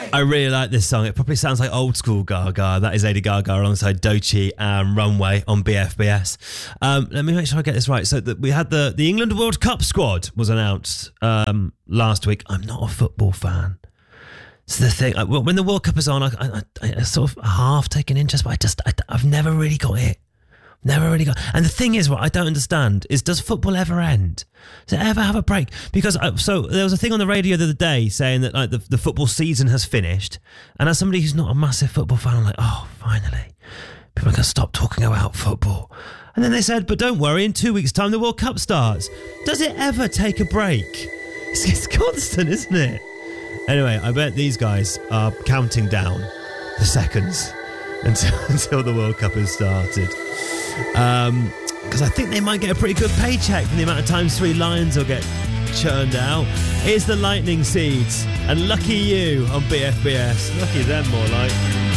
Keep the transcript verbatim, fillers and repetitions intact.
I really like this song. It probably sounds like old school Gaga. That is Lady Gaga alongside Doechii and Runway on B F B S. Um, let me make sure I get this right. So that we had the, the England World Cup squad was announced um, last week. I'm not a football fan. It's the thing. I, when the World Cup is on, I, I, I, I sort of half take an interest, but I just, I, I've never really got it. Never really got. And the thing is, what I don't understand is, does football ever end? Does it ever have a break? Because I, so there was a thing on the radio the other day saying that like the, the football season has finished, and as somebody who's not a massive football fan, I'm like, oh, finally, people are going to stop talking about football. And then they said, but don't worry, in two weeks' time the World Cup starts. Does it ever take a break? It's, it's constant, isn't it? Anyway, I bet these guys are counting down the seconds until, until the World Cup has started. Um, because I think they might get a pretty good paycheck for the amount of times Three Lions will get churned out. Here's the Lightning Seeds and Lucky You on B F B S. Lucky them, more like.